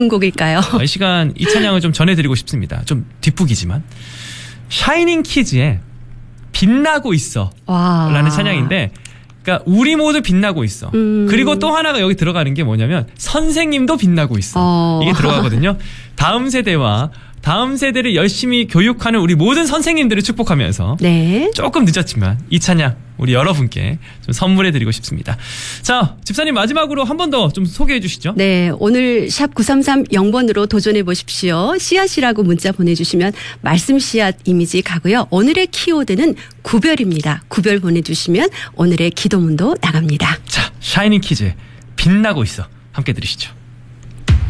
곡일까요? 이 시간 이 찬양을 좀 전해드리고 싶습니다. 좀 뒷북이지만 샤이닝 키즈의 빛나고 있어 라는 찬양인데, 그러니까 우리 모두 빛나고 있어. 그리고 또 하나가 여기 들어가는 게 뭐냐면 선생님도 빛나고 있어. 이게 들어가거든요. 다음 세대와 다음 세대를 열심히 교육하는 우리 모든 선생님들을 축복하면서 네. 조금 늦었지만 이 찬양 우리 여러분께 좀 선물해드리고 싶습니다. 자, 집사님 마지막으로 한 번 더 좀 소개해 주시죠. 네, 오늘 샵 9330번으로 도전해 보십시오. 씨앗이라고 문자 보내주시면 말씀 씨앗 이미지 가고요. 오늘의 키워드는 구별입니다. 구별 보내주시면 오늘의 기도문도 나갑니다. 자, 샤이닝 키즈 빛나고 있어 함께 들으시죠.